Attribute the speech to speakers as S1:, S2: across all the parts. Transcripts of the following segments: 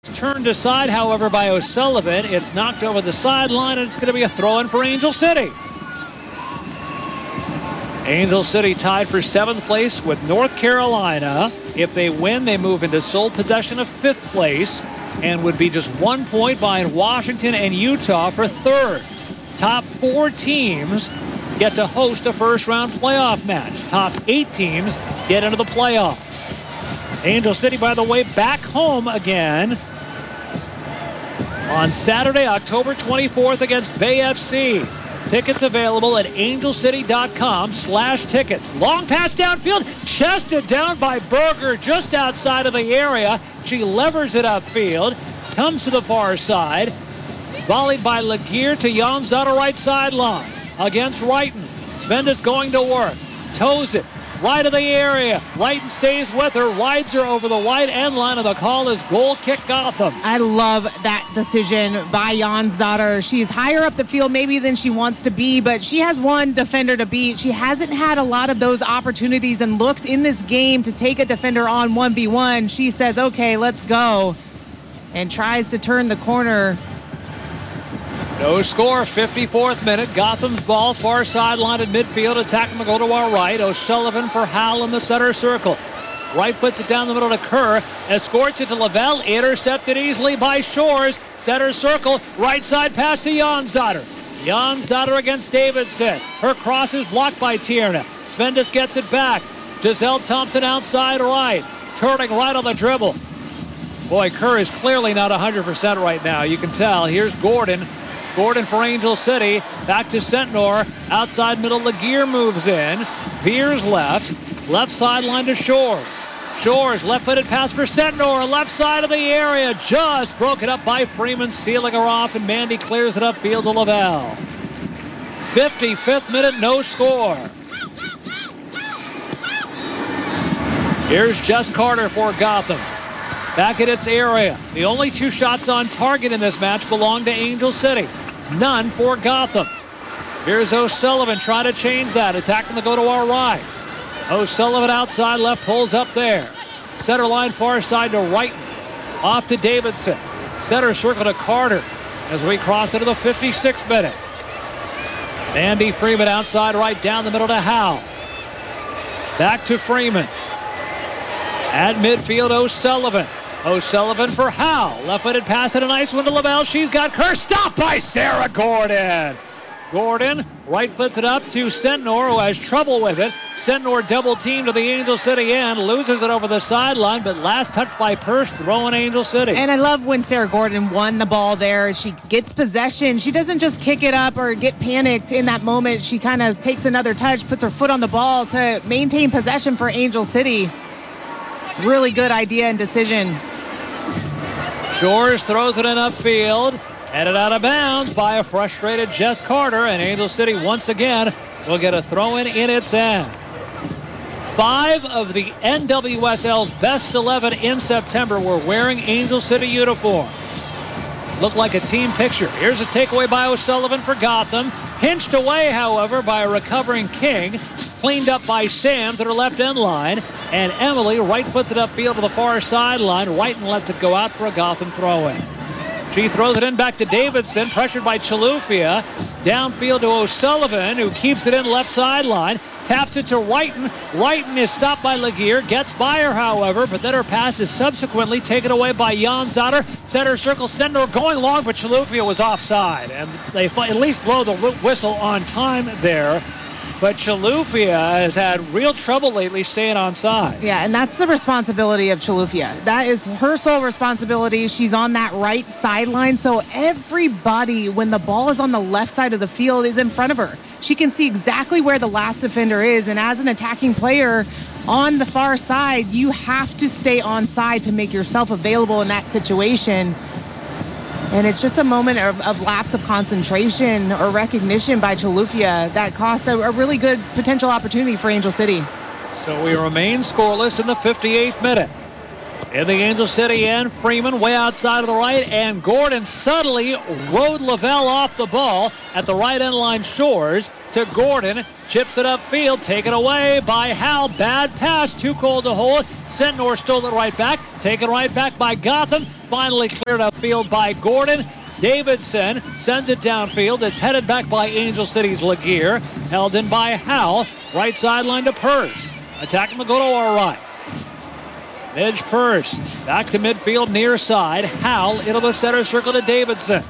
S1: Turned aside, however, by O'Sullivan. It's knocked over the sideline, and it's going to be a throw-in for Angel City. Angel City tied for 7th place with North Carolina. If they win, they move into sole possession of 5th place and would be just 1 point behind Washington and Utah for 3rd. Top 4 teams get to host a first-round playoff match. Top 8 teams get into the playoffs. Angel City, by the way, back home again on Saturday, October 24th against Bay FC. Tickets available at angelcity.com/tickets. Long pass downfield, chested down by Berger just outside of the area. She levers it upfield, comes to the far side. Volleyed by Laguerre to Janzada right sideline against Wrighton. Svendis going to work, toes it. Right of the area. Wrighton stays with her, rides her over the wide end line, and the call is goal kick Gotham.
S2: I love that decision by Janzada. She's higher up the field maybe than she wants to be, but she has one defender to beat. She hasn't had a lot of those opportunities and looks in this game to take a defender on 1v1. She says, okay, let's go, and tries to turn the corner.
S1: No score, 54th minute. Gotham's ball, far sideline at midfield, attacking the goal to our right. O'Sullivan for Howell in the center circle. Wright puts it down the middle to Kerr, escorts it to Lavelle, intercepted easily by Shores. Center circle, right side pass to Janzada. Janzada against Davidson. Her cross is blocked by Tierna. Svendis gets it back. Giselle Thompson outside right, turning right on the dribble. Boy, Kerr is clearly not 100% right now. You can tell. Here's Gordon. Gordon for Angel City. Back to Sentnor. Outside middle, Laguerre moves in. Veers left. Left sideline to Shores. Shores, left-footed pass for Sentnor. Left side of the area. Just broken up by Freeman, sealing her off, and Mandy clears it upfield to Lavelle. 55th minute, no score. Here's Jess Carter for Gotham. Back at its area. The only 2 shots on target in this match belong to Angel City. None for Gotham. Here's O'Sullivan trying to change that. Attacking the go to our right. O'Sullivan outside left, pulls up there. Center line far side to Wrighton. Off to Davidson. Center circle to Carter as we cross into the 56th minute. Andy Freeman outside right, down the middle to Howe. Back to Freeman. At midfield, O'Sullivan. O'Sullivan for Howe. Left-footed pass and a nice one to Lavelle. She's got Kerr. Stopped by Sarah Gordon. Gordon right-foots it up to Sentnor, who has trouble with it. Sentnor double-teamed to the Angel City end. Loses it over the sideline, but last touch by Purse, throwing Angel City.
S2: And I love when Sarah Gordon won the ball there. She gets possession. She doesn't just kick it up or get panicked in that moment. She kind of takes another touch, puts her foot on the ball to maintain possession for Angel City. Really good idea and decision.
S1: Shores throws it in upfield. Headed out of bounds by a frustrated Jess Carter. And Angel City once again will get a throw-in in its end. 5 of the NWSL's best 11 in September were wearing Angel City uniforms. Looked like a team picture. Here's a takeaway by O'Sullivan for Gotham. Pinched away, however, by a recovering King. Cleaned up by Sam to the left end line. And Emily right-footed upfield to the far sideline. Wrighton lets it go out for a Gotham throw-in. She throws it in back to Davidson, pressured by Chalufia. Downfield to O'Sullivan, who keeps it in left sideline. Taps it to Wrighton. Wrighton is stopped by Laguerre. Gets by her, however, but then her pass is subsequently taken away by Janzada. Center circle, Sentnor going long, but Chalufia was offside. And they at least blow the whistle on time there. But Chalufia has had real trouble lately staying on side.
S2: Yeah, and that's the responsibility of Chalufia. That is her sole responsibility. She's on that right sideline, so everybody, when the ball is on the left side of the field, is in front of her. She can see exactly where the last defender is, and as an attacking player on the far side, you have to stay on side to make yourself available in that situation. And it's just a moment of lapse of concentration or recognition by Chalufia that costs a really good potential opportunity for Angel City.
S1: So we remain scoreless in the 58th minute. In the Angel City end, Freeman way outside of the right, and Gordon subtly rode Lavelle off the ball at the right end line. Shores to Gordon, chips it upfield, taken away by Hal. Bad pass, too cold to hold. Sentnor stole it right back, taken right back by Gotham. finally cleared upfield by Gordon. Davidson sends it downfield. It's headed back by Angel City's Laguerre. Held in by Howell. Right sideline to Purse. Attacking the goal to our right. Midge Purse back to midfield near side. Howell into the center circle to Davidson.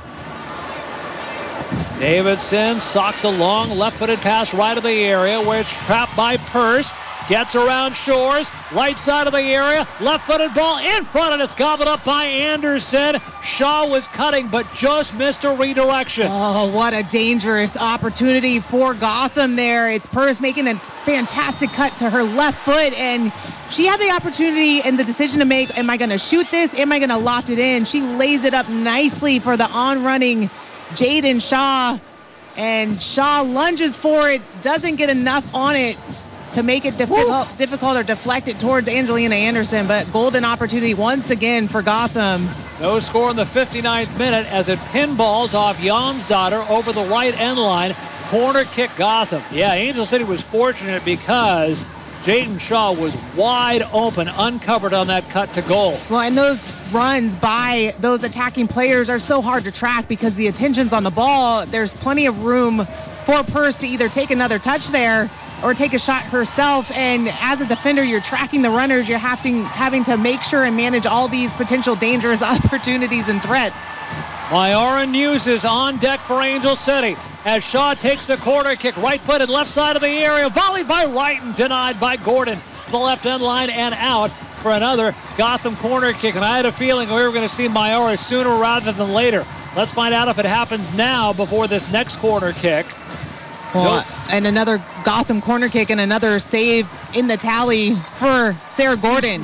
S1: Davidson socks a long left-footed pass right of the area where it's trapped by Purse. Gets around Shores, right side of the area, left-footed ball in front, and it's gobbled up by Anderson. Shaw was cutting, but just missed a redirection.
S2: Oh, what a dangerous opportunity for Gotham there. It's Purse making a fantastic cut to her left foot, and she had the opportunity and the decision to make, am I going to shoot this? Am I going to loft it in? She lays it up nicely for the on-running Jaden Shaw, and Shaw lunges for it, doesn't get enough on it to make it difficult or deflect it towards Angelina Anderson, but golden opportunity once again for Gotham.
S1: No score in the 59th minute as it pinballs off Jansdotter over the right end line. Corner kick Gotham. Yeah, Angel City was fortunate because Jaden Shaw was wide open, uncovered on that cut to goal.
S2: Well, and those runs by those attacking players are so hard to track because the attention's on the ball. There's plenty of room for Purse to either take another touch there or take a shot herself. And as a defender, you're tracking the runners. You're having to make sure and manage all these potential dangerous opportunities and threats.
S1: Myara News is on deck for Angel City as Shaw takes the corner kick, right-footed, left side of the area, volleyed by Wright and denied by Gordon. The left end line and out for another Gotham corner kick. And I had a feeling we were going to see Myara sooner rather than later. Let's find out if it happens now before this next corner kick.
S2: Well, and another Gotham corner kick and another save in the tally for Sarah Gordon.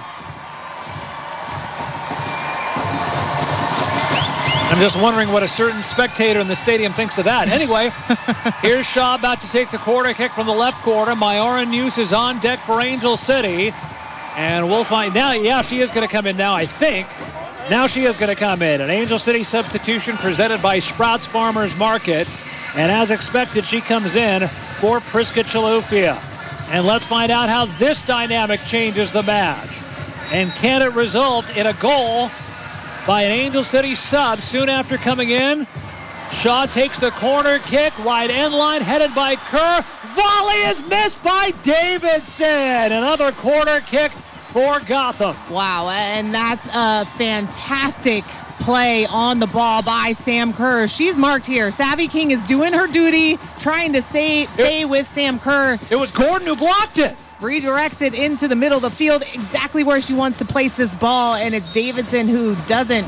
S1: I'm just wondering what a certain spectator in the stadium thinks of that. Anyway, here's Shaw about to take the corner kick from the left corner. Myara News is on deck for Angel City. And we'll find now. Yeah, she is going to come in now, I think. Now she is going to come in. An Angel City substitution presented by Sprouts Farmers Market. And as expected, she comes in for Priska Chilufya. And let's find out how this dynamic changes the match. And can it result in a goal by an Angel City sub soon after coming in? Shaw takes the corner kick, wide end line, headed by Kerr. Volley is missed by Davidson. Another corner kick for Gotham.
S2: Wow, and that's a fantastic play on the ball by Sam Kerr. She's marked here. Savvy King is doing her duty, trying to stay with Sam Kerr.
S1: It was Gordon who blocked it.
S2: Redirects it into the middle of the field, exactly where she wants to place this ball, and it's Davidson who doesn't.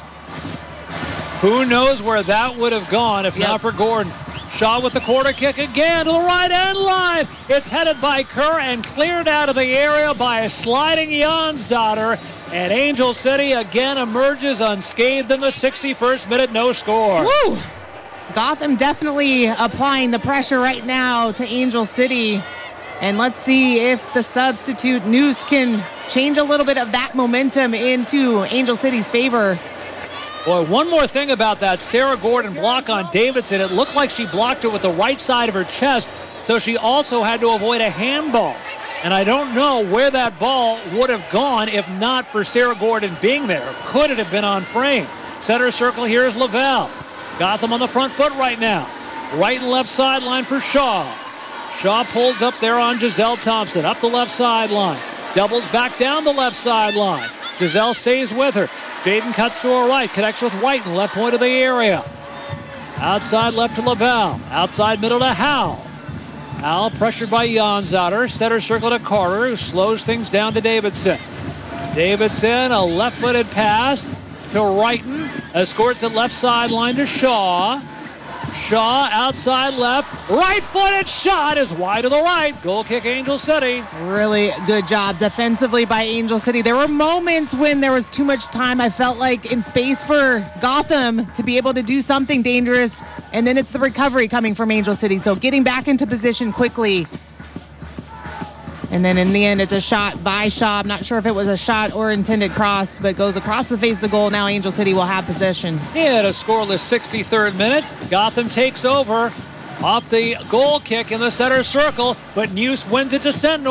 S1: Who knows where that would have gone if not for Gordon. Shaw with the corner kick again to the right end line. It's headed by Kerr and cleared out of the area by a sliding Jansdotter. And Angel City again emerges unscathed in the 61st minute, no score.
S2: Woo! Gotham definitely applying the pressure right now to Angel City. And let's see if the substitute Noose can change a little bit of that momentum into Angel City's favor.
S1: Boy, one more thing about that Sarah Gordon block on Davidson. It looked like she blocked it with the right side of her chest, so she also had to avoid a handball. And I don't know where that ball would have gone if not for Sarah Gordon being there. Could it have been on frame? Center circle here is Lavelle. Gotham on the front foot right now. Right and left sideline for Shaw. Shaw pulls up there on Giselle Thompson. Up the left sideline. Doubles back down the left sideline. Giselle stays with her. Jaden cuts to her right. Connects with Whiten. Left point of the area. Outside left to Lavelle. Outside middle to Howell. Howell pressured by Jansdotter. Center circle to Carter, who slows things down to Davidson. Davidson, a left-footed pass to Wrighton. Escorts it left sideline to Shaw. Shaw outside left. Right-footed shot is wide to the right. Goal kick Angel City.
S2: Really good job defensively by Angel City. There were moments when there was too much time, I felt like, in space for Gotham to be able to do something dangerous. And then it's the recovery coming from Angel City. So getting back into position quickly. And then in the end, it's a shot by Shaw. I'm not sure if it was a shot or intended cross, but goes across the face of the goal. Now Angel City will have possession.
S1: In a scoreless 63rd minute, Gotham takes over off the goal kick in the center circle, but Neuse wins it to Sentnor.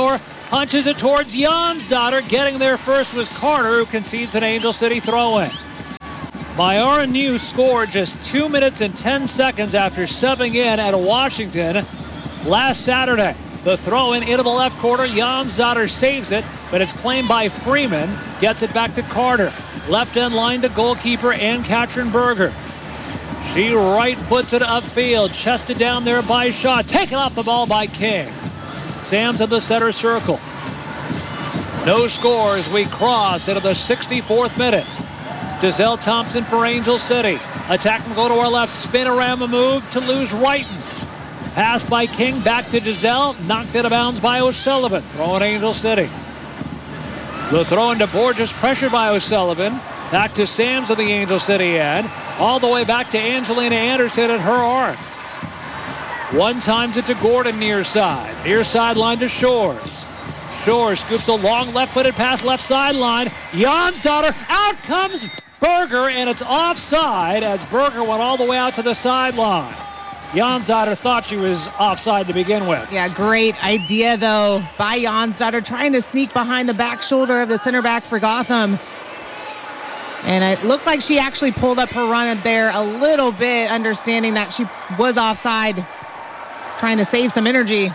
S1: punches it towards Jonsdottir. Getting there first was Carter, who concedes an Angel City throw-in. Mayara New scored just 2 minutes and 10 seconds after subbing in at Washington last Saturday. The throw-in into the left corner. Jonsdottir saves it, but it's claimed by Freeman. Gets it back to Carter. Left end line to goalkeeper Ann-Katrin Berger. She right puts it upfield. Chested down there by Shaw. Taken off the ball by King. Sam's in the center circle. No score as we cross into the 64th minute. Giselle Thompson for Angel City. Attack will go to our left. Spinorama move to lose Wrighton. Pass by King back to Giselle. Knocked out of bounds by O'Sullivan. Throwing Angel City. The throw into Borges, pressured by O'Sullivan. Back to Sams of the Angel City end. All the way back to Angelina Anderson at her arc. One times it to Gordon near side. Near sideline to Shores. Shores scoops a long left-footed pass left sideline. Jonsdottir, out comes Berger, and it's offside as Berger went all the way out to the sideline. Jonsdottir thought she was offside to begin with.
S2: Yeah, great idea, though, by Jonsdottir, trying to sneak behind the back shoulder of the center back for Gotham. And it looked like she actually pulled up her run there a little bit, understanding that she was offside, trying to save some energy.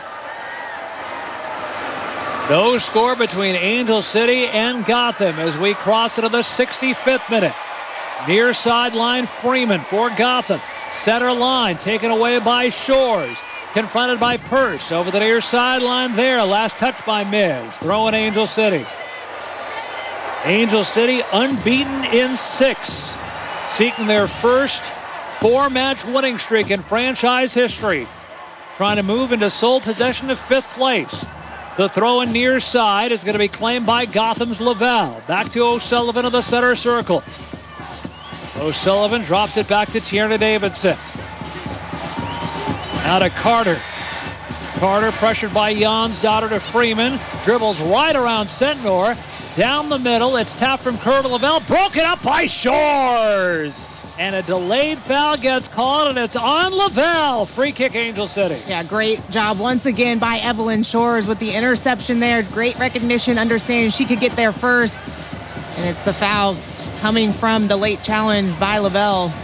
S1: No score between Angel City and Gotham as we cross into the 65th minute. Near sideline Freeman for Gotham. Center line taken away by Shores. Confronted by Purse over the near sideline there. Last touch by Miz. Throwing Angel City. Angel City unbeaten in 6. Seeking their first 4-match winning streak in franchise history. Trying to move into sole possession of 5th place. The throw in near side is going to be claimed by Gotham's Lavelle. Back to O'Sullivan in the center circle. O'Sullivan drops it back to Tierna Davidson. Now to Carter. Carter pressured by Jonsdottir to Freeman. Dribbles right around Sentnor. Down the middle. It's tapped from Kerr to Lavelle. Broken up by Shores. And a delayed foul gets called, and it's on Lavelle. Free kick, Angel City.
S2: Yeah, great job once again by Evelyn Shores with the interception there. Great recognition, understanding she could get there first. And it's the foul coming from the late challenge by Lavelle.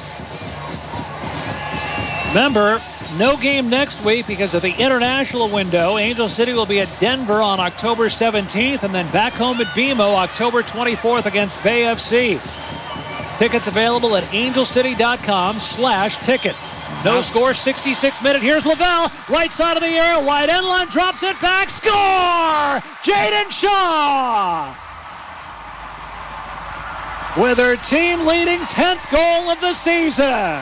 S1: Remember, no game next week because of the international window. Angel City will be at Denver on October 17th and then back home at BMO October 24th against Bay FC. Tickets available at angelcity.com/tickets. No score, 66th minute. Here's Lavelle, right side of the area, wide end line, drops it back, score! Jaden Shaw! With her team leading 10th goal of the season.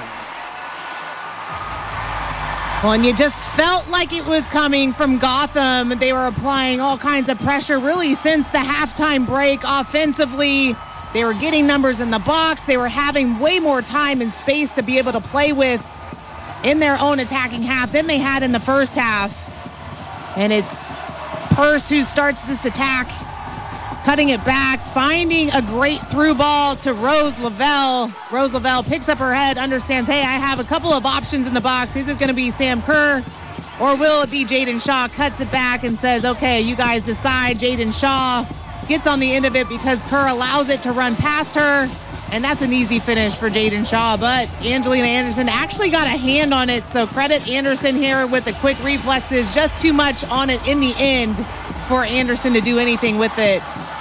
S2: Well, and you just felt like it was coming from Gotham. They were applying all kinds of pressure really since the halftime break offensively. They were getting numbers in the box. They were having way more time and space to be able to play with in their own attacking half than they had in the first half. And it's Purse who starts this attack, cutting it back, finding a great through ball to Rose Lavelle. Rose Lavelle picks up her head, understands, hey, I have a couple of options in the box. Is it going to be Sam Kerr or will it be Jaden Shaw? Cuts it back and says, okay, you guys decide. Jaden Shaw gets on the end of it because Kerr allows it to run past her, and that's an easy finish for Jaden Shaw. But Angelina Anderson actually got a hand on it, so credit Anderson here with the quick reflexes. Just too much on it in the end for Anderson to do anything with it.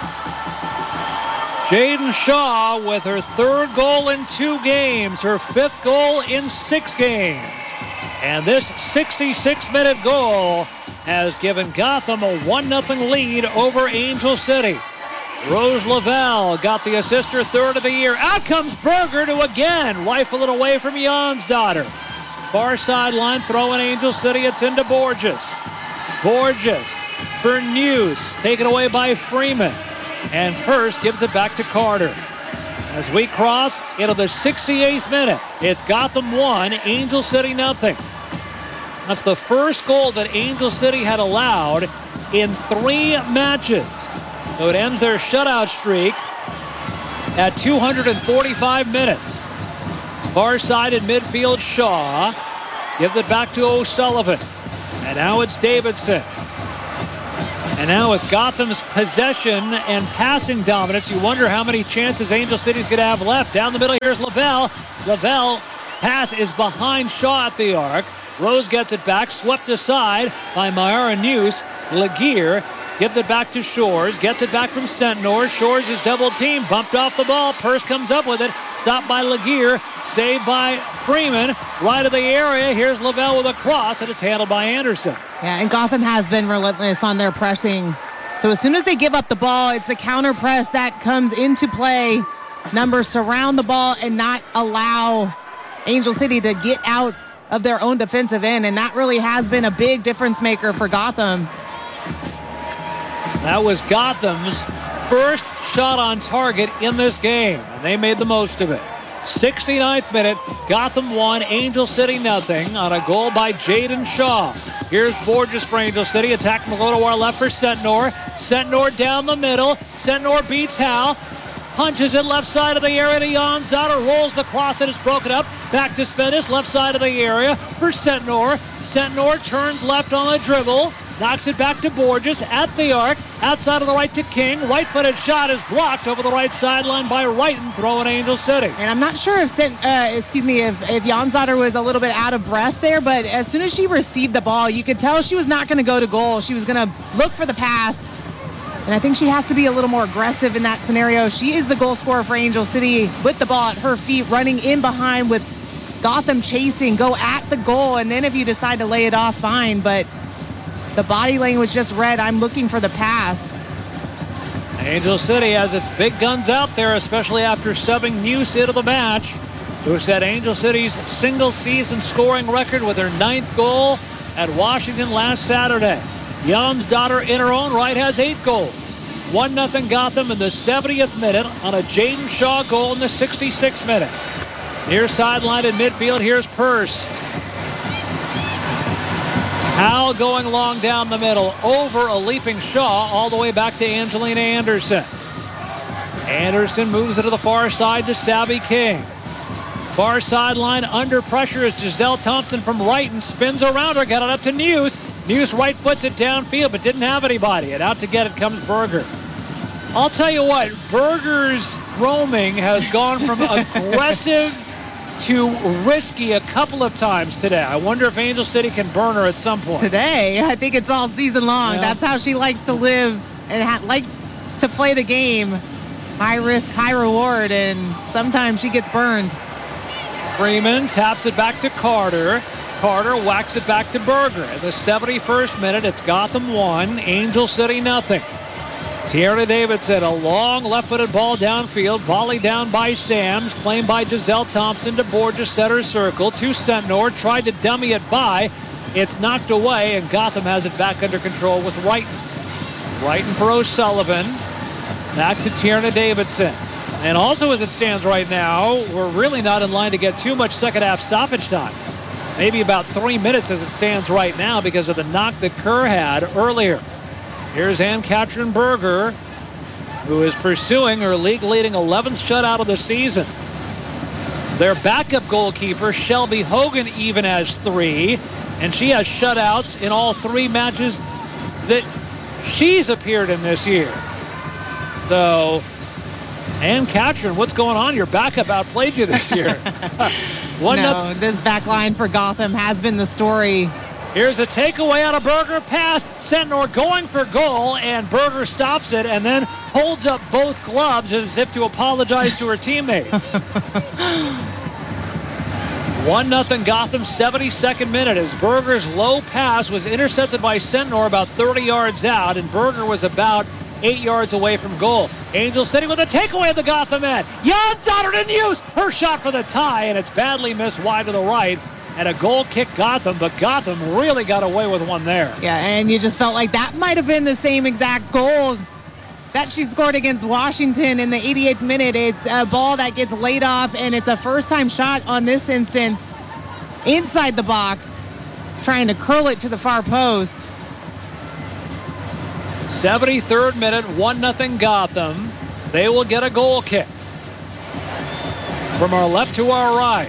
S1: Jaden Shaw with her 3rd goal in 2 games, her 5th goal in 6 games. And this 66-minute goal has given Gotham a 1-0 lead over Angel City. Rose Lavelle got the assist, her 3rd of the year. Out comes Berger to again rifle it away from Jonsdottir. Far sideline, throwing Angel City. It's into Borges. Borges for News, taken away by Freeman. And Purse gives it back to Carter. As we cross into the 68th minute, it's Gotham 1, Angel City 0. That's the first goal that Angel City had allowed in 3 matches. So it ends their shutout streak at 245 minutes. Far side in midfield, Shaw gives it back to O'Sullivan. And now it's Davidson. And now with Gotham's possession and passing dominance, you wonder how many chances Angel City's going to have left. Down the middle, here's Lavelle. Lavelle pass is behind Shaw at the arc. Rose gets it back, swept aside by Myara News. Laguerre gives it back to Shores, gets it back from Sentnor. Shores is double teamed, bumped off the ball. Purse comes up with it, stopped by Laguerre, saved by Freeman. Right of the area, here's Lavelle with a cross, and it's handled by Anderson.
S2: Yeah, and Gotham has been relentless on their pressing. So as soon as they give up the ball, it's the counter press that comes into play. Numbers surround the ball and not allow Angel City to get out of their own defensive end, and that really has been a big difference maker for Gotham.
S1: That was Gotham's first shot on target in this game, and they made the most of it. 69th minute, Gotham 1, Angel City nothing on a goal by Jaden Shaw. Here's Borges for Angel City, attacking the low to our left for Sentnor. Sentnor down the middle. Sentnor beats Hal. Punches it left side of the area to Jan Zotter. Rolls the cross that is broken up. Back to Spendis, left side of the area for Sentnor. Sentnor turns left on the dribble. Knocks it back to Borges at the arc. Outside of the right to King. Right-footed shot is blocked over the right sideline by Wrighton, throwing Angel City.
S2: And I'm not sure if if Jan Zotter was a little bit out of breath there, but as soon as she received the ball, you could tell she was not going to go to goal. She was going to look for the pass. And I think she has to be a little more aggressive in that scenario. She is the goal scorer for Angel City with the ball at her feet, running in behind with Gotham chasing. Go at the goal, and then if you decide to lay it off, fine. But the body language just read, I'm looking for the pass.
S1: Angel City has its big guns out there, especially after subbing Muse into the match, who set Angel City's single-season scoring record with her 9th goal at Washington last Saturday. Jan's daughter in her own right has 8 goals. 1-0 Gotham in the 70th minute on a Jaden Shaw goal in the 66th minute. Near sideline in midfield, here's Purse. Hal going long down the middle, over a leaping Shaw, all the way back to Angelina Anderson. Anderson moves it to the far side to Savvy King. Far sideline under pressure is Giselle Thompson from Wrighton, spins around her, got it up to News. News right foots it downfield, but didn't have anybody. And out to get it comes Berger. I'll tell you what, Berger's roaming has gone from aggressive to risky a couple of times today. I wonder if Angel City can burn her at some point.
S2: Today, I think it's all season long. Yeah. That's how she likes to live and likes to play the game. High risk, high reward, and sometimes she gets burned.
S1: Freeman taps it back to Carter. Carter whacks it back to Berger. In the 71st minute, it's Gotham 1, Angel City nothing. Tierna Davidson, a long left-footed ball downfield, volley down by Sams, claimed by Giselle Thompson to Borges, center circle, to Sentnor, tried to dummy it by. It's knocked away, and Gotham has it back under control with Wrighton. Wrighton for O'Sullivan, back to Tierna Davidson. And also as it stands right now, we're really not in line to get too much second-half stoppage time. Maybe about 3 minutes as it stands right now because of the knock that Kerr had earlier. Here's Ann-Katrin Berger, who is pursuing her league-leading 11th shutout of the season. Their backup goalkeeper, Shelby Hogan, even has 3, and she has shutouts in all 3 matches that she's appeared in this year. So, Ann-Katrin, what's going on? Your backup outplayed you this year.
S2: This back line for Gotham has been the story.
S1: Here's a takeaway out of Berger, pass. Sentnor going for goal, and Berger stops it and then holds up both gloves as if to apologize to her teammates. 1-0 Gotham, 72nd minute, as Berger's low pass was intercepted by Sentnor about 30 yards out, and Berger was about 8 yards away from goal. Angel City with a takeaway of the Gotham end. Jan Zotter didn't use her shot for the tie, and it's badly missed wide to the right. And a goal kick Gotham, but Gotham really got away with one there.
S2: Yeah, and you just felt like that might have been the same exact goal that she scored against Washington in the 88th minute. It's a ball that gets laid off, and it's a first-time shot on this instance inside the box, trying to curl it to the far post.
S1: 73rd minute, 1-0 Gotham. They will get a goal kick. From our left to our right.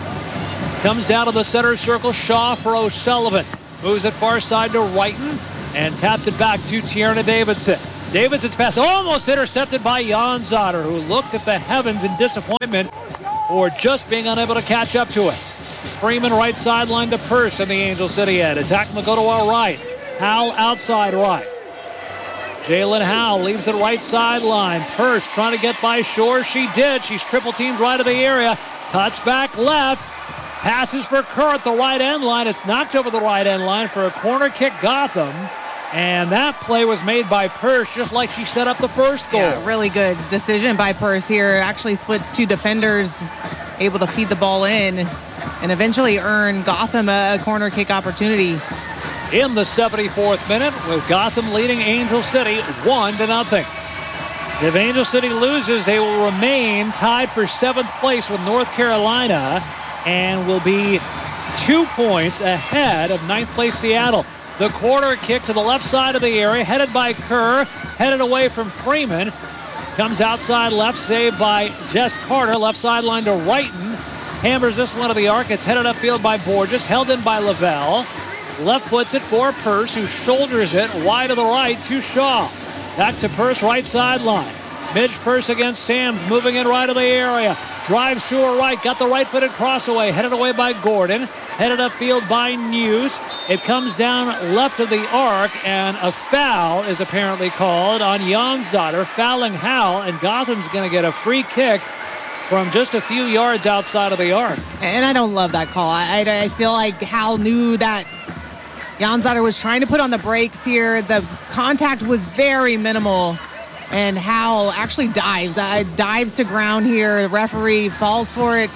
S1: Comes down to the center circle, Shaw for O'Sullivan. Moves it far side to Wrighton. and taps it back to Tierna Davidson. Davidson's pass almost intercepted by Janzadar, who looked at the heavens in disappointment for just being unable to catch up to it. Freeman right sideline to Purse in the Angel City end. Attack will go to our right. Howell outside right. Jalen Howell leaves it right sideline. Purse trying to get by Shore. She did. She's triple teamed right of the area. Cuts back left. Passes for Kerr at the right end line. It's knocked over the right end line for a corner kick Gotham. And that play was made by Purse just like she set up the first goal.
S2: Yeah, really good decision by Purse here. Actually splits two defenders, able to feed the ball in and eventually earn Gotham a corner kick opportunity.
S1: In the 74th minute, with Gotham leading Angel City 1-0. If Angel City loses, they will remain tied for 7th place with North Carolina and will be 2 points ahead of 9th place Seattle. The corner kick to the left side of the area, headed by Kerr, headed away from Freeman. Comes outside left, saved by Jess Carter. Left sideline to Wrighton. Hammers this one to the arc. It's headed upfield by Borges, held in by Lavelle. Left foots it for Purse, who shoulders it wide to the right to Shaw. Back to Purse, right sideline. Midge Purse against Sams, moving in right of the area. Drives to her right, got the right-footed cross away, headed away by Gordon. Headed upfield by News. It comes down left of the arc, and a foul is apparently called on Janzadar, fouling Howell, and Gotham's going to get a free kick from just a few yards outside of the arc.
S2: And I don't love that call. I feel like Howell knew that Janzadar was trying to put on the brakes here. The contact was very minimal, and Howell actually dives to ground here. The referee falls for it.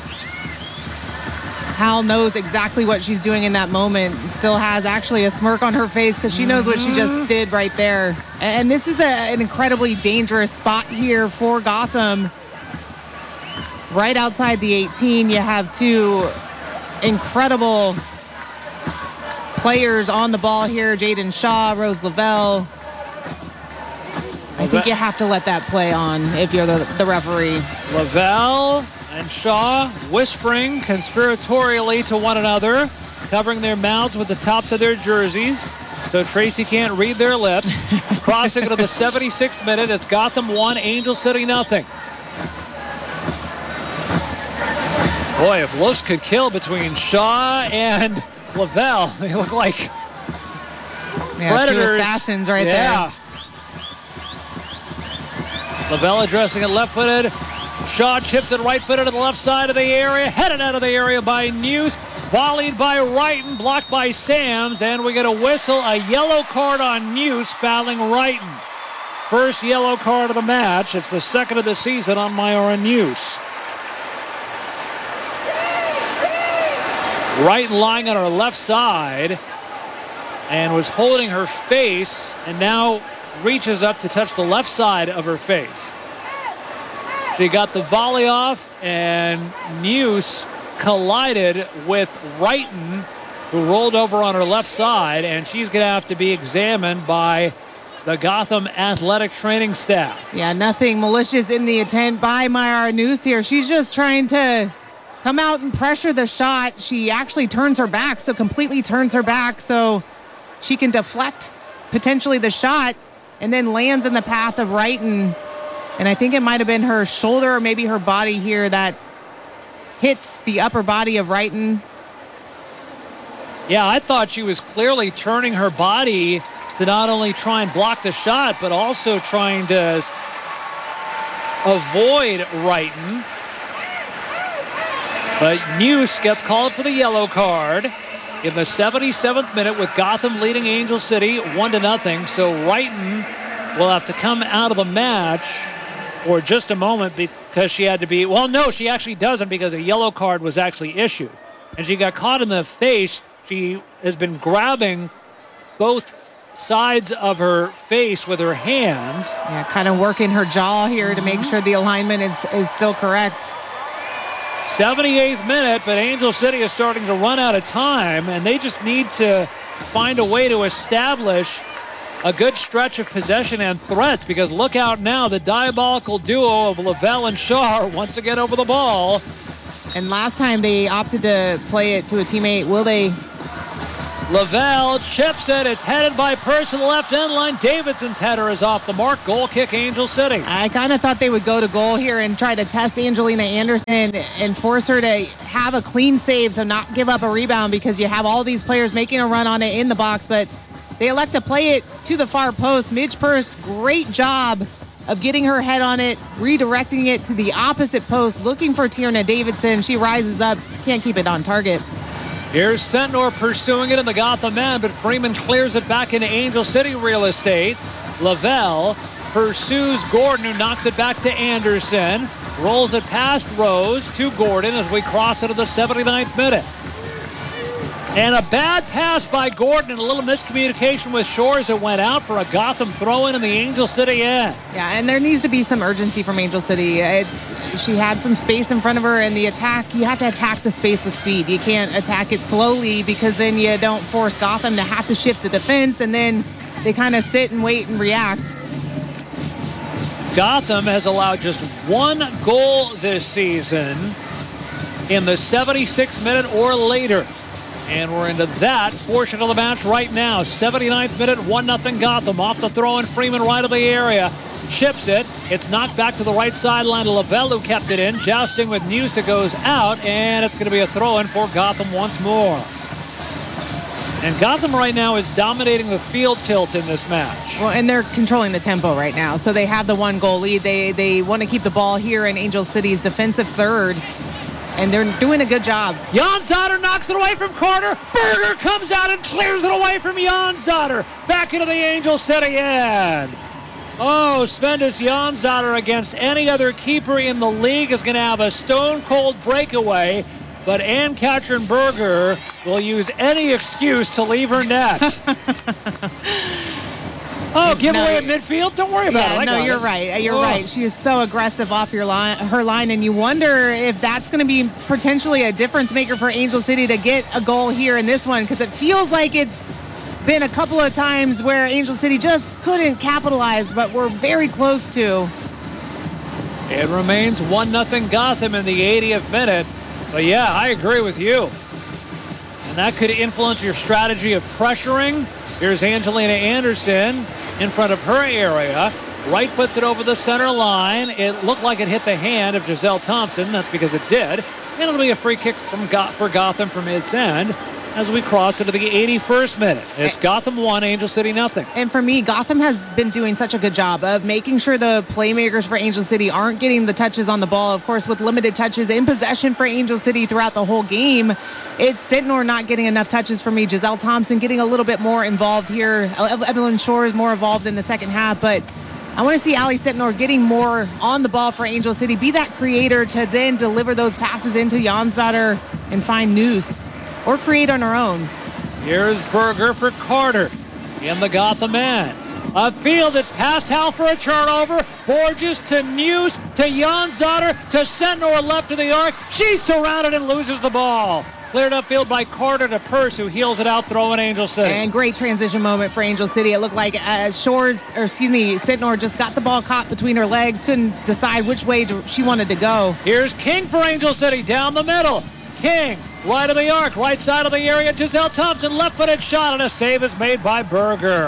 S2: Howell knows exactly what she's doing in that moment. Still has actually a smirk on her face because she knows what she just did right there. And this is an incredibly dangerous spot here for Gotham. Right outside the 18, you have two incredible players on the ball here. Jaden Shaw, Rose Lavelle. I think you have to let that play on if you're the referee.
S1: Lavelle and Shaw whispering conspiratorially to one another, covering their mouths with the tops of their jerseys so Tracy can't read their lips. Crossing into the 76th minute, it's Gotham 1, Angel City 0. Boy, if looks could kill between Shaw and Lavelle, they look like predators.
S2: Two assassins right there.
S1: Lavelle addressing it left-footed. Shaw chips it right-footed to the left side of the area. Headed out of the area by News. Volleyed by Wrighton, blocked by Sams. And we get a whistle, a yellow card on News, fouling Wrighton. First yellow card of the match. It's the second of the season on Myra News. Wrighton lying on her left side and was holding her face and now reaches up to touch the left side of her face. She got the volley off, and News collided with Wrighton, who rolled over on her left side, and she's going to have to be examined by the Gotham athletic training staff.
S2: Yeah, nothing malicious in the intent by Myra News here. She's just trying to come out and pressure the shot. She actually turns her back, so completely turns her back so she can deflect potentially the shot, and then lands in the path of Wrighton. And I think it might have been her shoulder or maybe her body here that hits the upper body of Wrighton.
S1: Yeah, I thought she was clearly turning her body to not only try and block the shot, but also trying to avoid Wrighton. But News gets called for the yellow card in the 77th minute with Gotham leading Angel City 1-0. So Wrighton will have to come out of the match for just a moment because she had to be... Well, no, she actually doesn't because a yellow card was actually issued. And she got caught in the face. She has been grabbing both sides of her face with her hands.
S2: Yeah, kind of working her jaw here to make sure the alignment is still correct.
S1: 78th minute, but Angel City is starting to run out of time, and they just need to find a way to establish a good stretch of possession and threats, because look out now, the diabolical duo of Lavelle and Shaw are once again over the ball.
S2: And last time they opted to play it to a teammate. Will they
S1: Lavelle chips it. It's headed by Purse to the left end line. Davidson's header is off the mark. Goal kick, Angel City.
S2: I kind of thought they would go to goal here and try to test Angelina Anderson and force her to have a clean save, so not give up a rebound, because you have all these players making a run on it in the box, but they elect to play it to the far post. Midge Purse, great job of getting her head on it, redirecting it to the opposite post, looking for Tierna Davidson. She rises up, can't keep it on target.
S1: Here's Sentnor pursuing it in the Gotham end, but Freeman clears it back into Angel City real estate. Lavelle pursues Gordon, who knocks it back to Anderson. Rolls it past Rose to Gordon as we cross into the 79th minute. And a bad pass by Gordon and a little miscommunication with Shores that went out for a Gotham throw-in the Angel City end.
S2: Yeah, and there needs to be some urgency from Angel City. She had some space in front of her, and the attack, you have to attack the space with speed. You can't attack it slowly, because then you don't force Gotham to have to shift the defense, and then they kind of sit and wait and react.
S1: Gotham has allowed just one goal this season in the 76th minute or later. And we're into that portion of the match right now. 79th minute, 1-0 Gotham. Off the throw in, Freeman right of the area. Chips it. It's knocked back to the right sideline to Lavelle, who kept it in. Jousting with News, it goes out, and it's going to be a throw in for Gotham once more. And Gotham right now is dominating the field tilt in this match.
S2: Well, and they're controlling the tempo right now. So they have the 1-goal lead. They want to keep the ball here in Angel City's defensive third. And they're doing a good job.
S1: Jonsdottir knocks it away from Carter. Berger comes out and clears it away from Jonsdottir. Back into the Angel City end. Oh, Svendis Jonsdottir against any other keeper in the league is going to have a stone-cold breakaway. But Ann-Katrin Berger will use any excuse to leave her net. Oh, giveaway at midfield? Don't worry about it.
S2: No, you're right. You're right. She is so aggressive off her line, and you wonder if that's going to be potentially a difference maker for Angel City to get a goal here in this one, because it feels like it's been a couple of times where Angel City just couldn't capitalize, but we're very close to.
S1: It remains 1-0 Gotham in the 80th minute. But yeah, I agree with you. And that could influence your strategy of pressuring. Here's Angelina Anderson in front of her area. Right puts it over the center line. It looked like it hit the hand of Giselle Thompson. That's because it did. And it'll be a free kick for Gotham from its end as we cross into the 81st minute. It's Gotham 1, Angel City 0.
S2: And for me, Gotham has been doing such a good job of making sure the playmakers for Angel City aren't getting the touches on the ball. Of course, with limited touches in possession for Angel City throughout the whole game, it's Sentnor not getting enough touches for me. Giselle Thompson getting a little bit more involved here. Evelyn Shore is more involved in the second half, but I want to see Ali Sentnor getting more on the ball for Angel City, be that creator to then deliver those passes into Jonsdottir and find Noose or create on her own.
S1: Here's Berger for Carter in the Gotham end. A field that's past Hal for a turnover. Borges to News to Jonsdottir to Sentnor left of the arc. She's surrounded and loses the ball. Cleared upfield by Carter to Purse, who heels it out, throwing Angel City.
S2: And great transition moment for Angel City. It looked like Sentnor just got the ball caught between her legs, couldn't decide which way she wanted to go.
S1: Here's King for Angel City down the middle. King, right of the arc, right side of the area. Giselle Thompson, left-footed shot, and a save is made by Berger.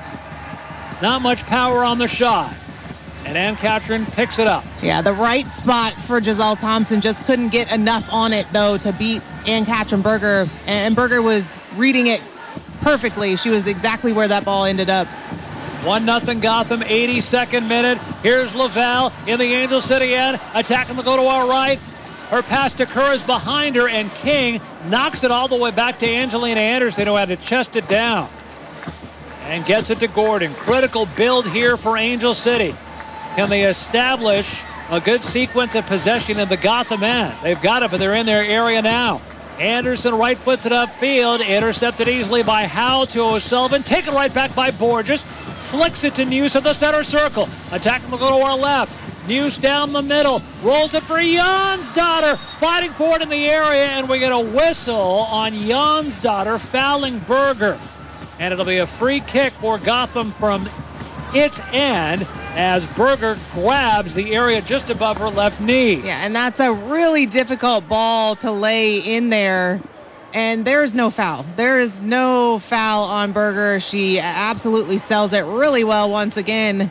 S1: Not much power on the shot. And Ann-Katrin picks it up.
S2: Yeah, the right spot for Giselle Thompson, just couldn't get enough on it, though, to beat Ann-Katrin Berger. And Berger was reading it perfectly. She was exactly where that ball ended up.
S1: 1-0 Gotham, 82nd minute. Here's Lavelle in the Angel City end. Attacking to go to our right. Her pass to Kerr is behind her, and King knocks it all the way back to Angelina Anderson, who had to chest it down. And gets it to Gordon. Critical build here for Angel City. Can they establish a good sequence of possession in the Gotham end? They've got it, but they're in their area now. Anderson right puts it upfield. Intercepted easily by Howe to O'Sullivan. Taken right back by Borges. Flicks it to News at the center circle. Attacking will go to our left. News down the middle. Rolls it for Jonsdottir. Fighting for it in the area, and we get a whistle on Jonsdottir fouling Berger. And it'll be a free kick for Gotham from its end as Berger grabs the area just above her left knee.
S2: Yeah, and that's a really difficult ball to lay in there. and there is no foul. There is no foul on Berger. She absolutely sells it really well once again.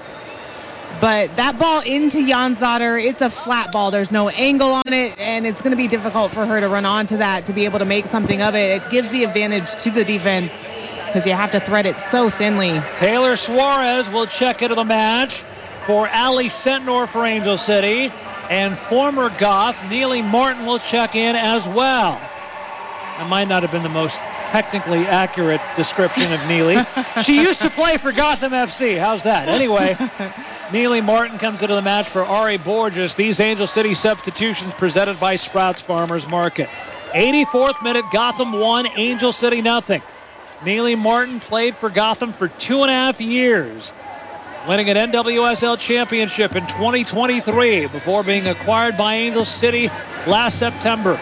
S2: But that ball into Jansdotter, it's a flat ball. There's no angle on it, and it's going to be difficult for her to run onto that to be able to make something of it. It gives the advantage to the defense because you have to thread it so thinly.
S1: Taylor Suarez will check into the match for Allie Sentnor for Angel City, and former Goth Neely Martin will check in as well. That might not have been the most technically accurate description of Neely. She used to play for Gotham FC. How's that? Anyway, Neely Martin comes into the match for Ari Borges. These Angel City substitutions presented by Sprouts Farmers Market. 84th minute, Gotham 1, Angel City nothing. Neely Martin played for Gotham for 2.5 years, winning an NWSL championship in 2023 before being acquired by Angel City last September.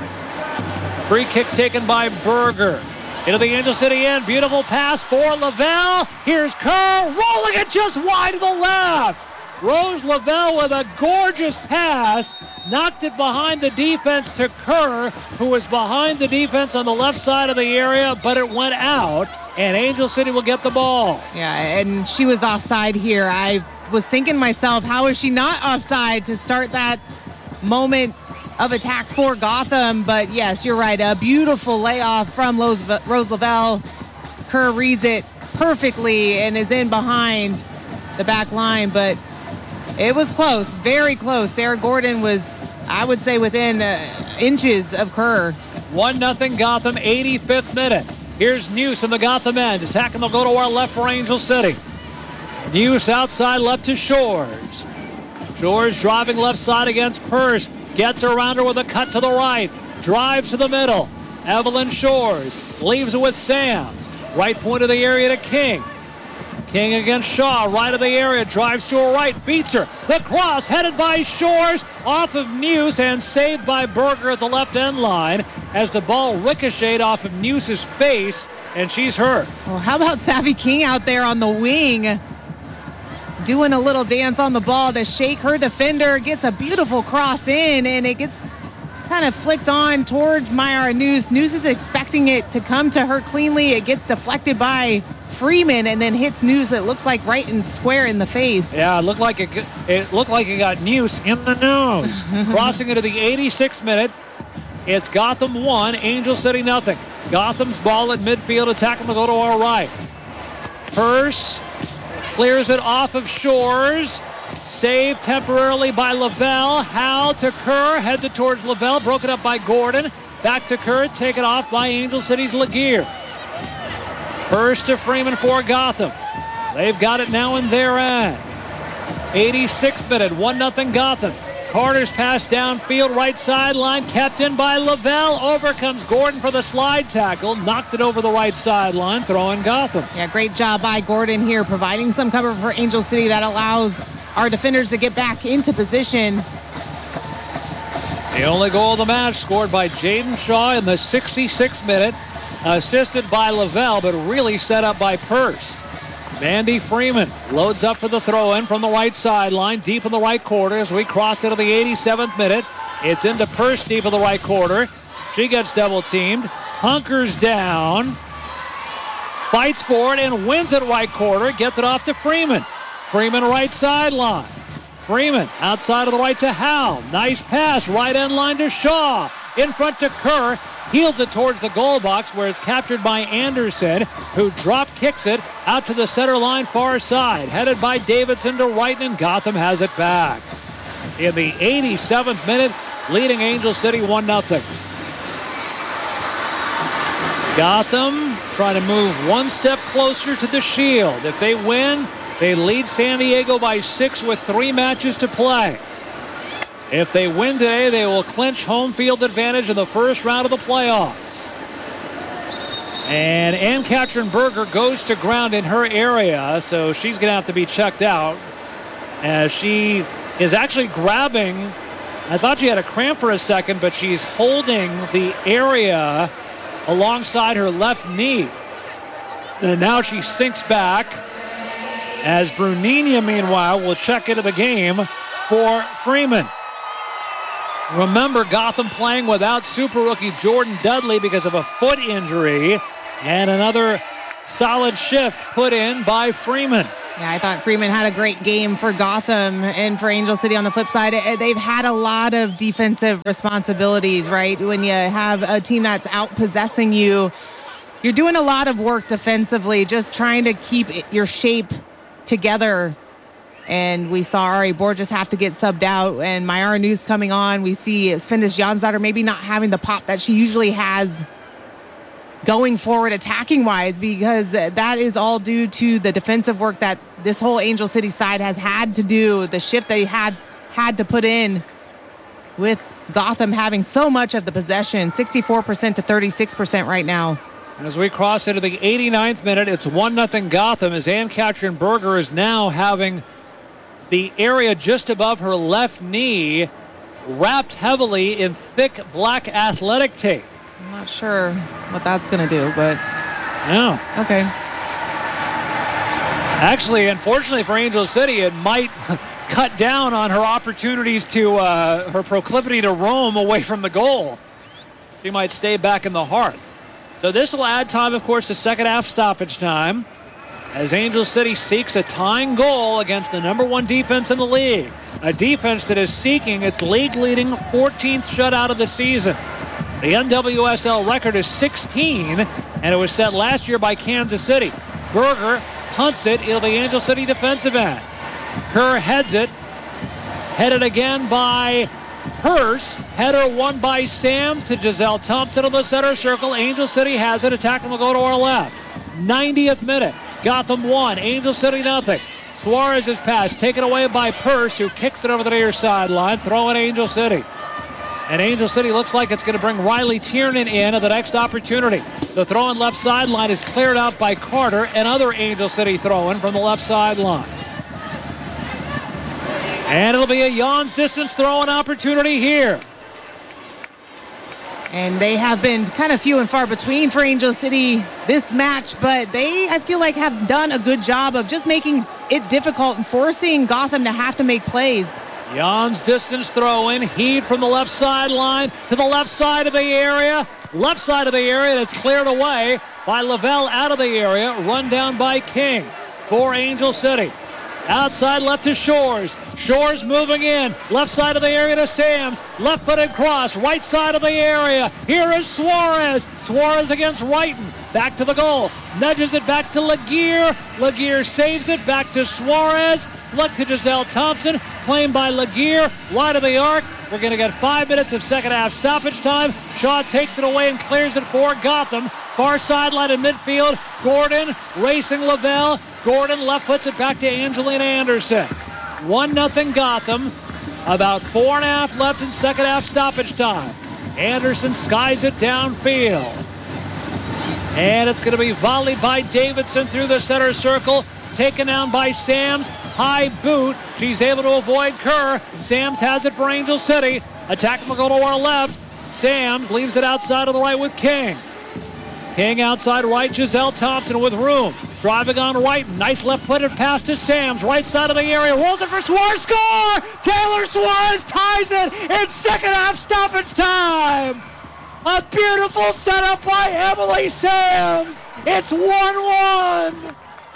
S1: Free kick taken by Berger. Into the Angel City end. Beautiful pass for Lavelle. Here's Kerr rolling it just wide to the left. Rose Lavelle with a gorgeous pass. Knocked it behind the defense to Kerr, who was behind the defense on the left side of the area, but it went out, and Angel City will get the ball.
S2: Yeah, and she was offside here. I was thinking myself, how is she not offside to start that moment of attack for Gotham? But yes, you're right. A beautiful layoff from Rose Lavelle. Kerr reads it perfectly and is in behind the back line, but it was close, very close. Sarah Gordon was, I would say, within inches of Kerr.
S1: 1-0 Gotham, 85th minute. Here's Neuse in the Gotham end. Attacking, they'll go to our left for Angel City. Neuse outside left to Shores. Shores driving left side against Purse. Gets around her with a cut to the right. Drives to the middle. Evelyn Shores leaves it with Sams. Right point of the area to King. King against Shaw. Right of the area. Drives to her right. Beats her. The cross headed by Shores. Off of Neuse and saved by Berger at the left end line as the ball ricocheted off of Neuse's face, and she's hurt.
S2: Well, how about Savvy King out there on the wing, doing a little dance on the ball to shake her defender, gets a beautiful cross in, and it gets kind of flicked on towards Mayara Neuse. Neuse is expecting it to come to her cleanly. It gets deflected by Freeman and then hits Neuse, it looks like, right and square in the face.
S1: Yeah, it looked like it got Neuse in the nose. Crossing into the 86th minute. It's Gotham 1, Angel City nothing. Gotham's ball at midfield, attacking the go to our right. Purse clears it off of Shores. Saved temporarily by Lavelle. Howe to Kerr. Heads it towards Lavelle. Broken up by Gordon. Back to Kerr. Taken off by Angel City's Laguerre. Purse to Freeman for Gotham. They've got it now in their end. 86th minute. 1-0 Gotham. Carter's pass downfield. Right sideline. Kept in by Lavelle. Over comes Gordon for the slide tackle. Knocked it over the right sideline. Throwing Gotham.
S2: Yeah, great job by Gordon here, providing some cover for Angel City that allows our defenders to get back into position.
S1: The only goal of the match scored by Jaden Shaw in the 66th minute. Assisted by Lavelle, but really set up by Purse. Mandy Freeman loads up for the throw-in from the right sideline, deep in the right quarter as we cross into the 87th minute. It's into Purse deep in the right quarter. She gets double-teamed, hunkers down, fights for it, and wins it right quarter. Gets it off to Freeman. Freeman right sideline. Freeman outside of the right to Howe. Nice pass, right end line to Shaw. In front to Kerr. Heels it towards the goal box where it's captured by Anderson, who drop kicks it out to the center line far side. Headed by Davidson to right, and Gotham has it back. In the 87th minute, leading Angel City 1-0. Gotham trying to move one step closer to the Shield. If they win, they lead San Diego by 6 with 3 matches to play. If they win today, they will clinch home field advantage in the first round of the playoffs. And Ann-Katrin Berger goes to ground in her area, so she's going to have to be checked out as she is actually grabbing. I thought she had a cramp for a second, but she's holding the area alongside her left knee. And now she sinks back as Bruninia, meanwhile, will check into the game for Freeman. Remember, Gotham playing without super rookie Jordan Dudley because of a foot injury. And another solid shift put in by Freeman.
S2: Yeah, I thought Freeman had a great game for Gotham, and for Angel City on the flip side, they've had a lot of defensive responsibilities, right? When you have a team that's out-possessing you, you're doing a lot of work defensively, just trying to keep your shape together. And we saw Ari Borges have to get subbed out, and Mayara News coming on. We see Svendis Jansdottir maybe not having the pop that she usually has going forward attacking-wise, because that is all due to the defensive work that this whole Angel City side has had to do, the shift they had to put in with Gotham having so much of the possession, 64% to 36% right now.
S1: And as we cross into the 89th minute, it's 1-0 Gotham as Ann-Katrin Berger is now having the area just above her left knee wrapped heavily in thick black athletic tape.
S2: I'm not sure what that's going to do, but...
S1: No.
S2: Okay.
S1: Actually, unfortunately for Angel City, it might cut down on her opportunities to, her proclivity to roam away from the goal. She might stay back in the hearth. So this will add time, of course, to second half stoppage time, as Angel City seeks a tying goal against the number one defense in the league. A defense that is seeking its league-leading 14th shutout of the season. The NWSL record is 16, and it was set last year by Kansas City. Berger punts it into the Angel City defensive end. Kerr heads it. Headed again by Hurst. Header won by Sams to Giselle Thompson in the center circle. Angel City has it. Attack will go to our left. 90th minute. Gotham 1. Angel City nothing. Suarez's pass taken away by Purse, who kicks it over the near sideline. Throw in Angel City. And Angel City looks like it's going to bring Riley Tiernan in at the next opportunity. The throw-in left sideline is cleared out by Carter. Another Angel City throw-in from the left sideline. And it'll be a Jan's distance throw-in opportunity here.
S2: And they have been kind of few and far between for Angel City this match, but they, I feel like, have done a good job of just making it difficult and forcing Gotham to have to make plays.
S1: Jan's distance throw-in, heaved from the left sideline to the left side of the area. Left side of the area that's cleared away by Lavelle out of the area. Run down by King for Angel City. Outside left to Shores. Shores moving in. Left side of the area to Sams. Left-footed cross. Right side of the area. Here is Suarez. Suarez against Wrighton. Back to the goal. Nudges it back to Laguerre. Laguerre saves it. Back to Suarez. Flick to Giselle Thompson. Claimed by Laguerre. Wide of the arc. We're going to get 5 minutes of second half stoppage time. Shaw takes it away and clears it for Gotham. Far sideline in midfield. Gordon racing Lavelle. Gordon left puts it back to Angelina Anderson. 1-0 Gotham. About 4.5 left in second half stoppage time. Anderson skies it downfield. And it's going to be volleyed by Davidson through the center circle. Taken down by Sams. High boot. She's able to avoid Kerr. Sams has it for Angel City. Attack will go to our left. Sams leaves it outside of the right with King. King outside right. Giselle Thompson with room. Driving on right. Nice left-footed pass to Sams. Right side of the area. Rolls it for Suarez. Score! Taylor Suarez ties it in second half stoppage time. A beautiful setup by Emily Sams. It's 1-1.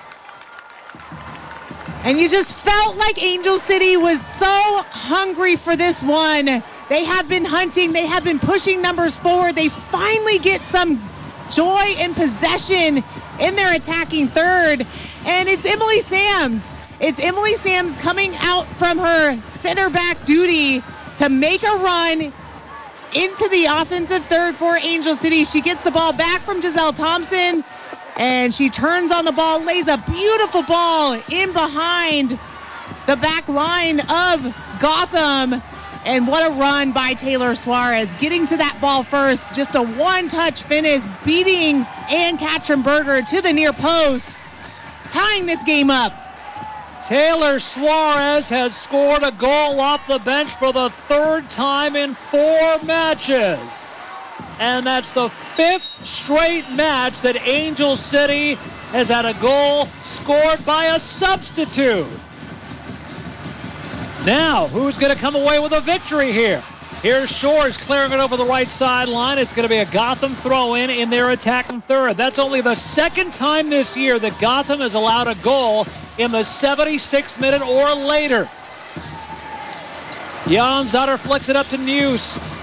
S2: And you just felt like Angel City was so hungry for this one. They have been hunting. They have been pushing numbers forward. They finally get some joy and possession in their attacking third. And it's Emily Sams. It's Emily Sams coming out from her center back duty to make a run into the offensive third for Angel City. She gets the ball back from Giselle Thompson. And she turns on the ball, lays a beautiful ball in behind the back line of Gotham. And what a run by Taylor Suarez. Getting to that ball first, just a one-touch finish, beating Ann-Katrin Berger to the near post, tying this game up.
S1: Taylor Suarez has scored a goal off the bench for the third time in 4 matches. And that's the 5th straight match that Angel City has had a goal scored by a substitute. Now, who's going to come away with a victory here? Here's Shores clearing it over the right sideline. It's going to be a Gotham throw-in in their attacking third. That's only the second time this year that Gotham has allowed a goal in the 76th minute or later. Jan Zotter flicks it up to News.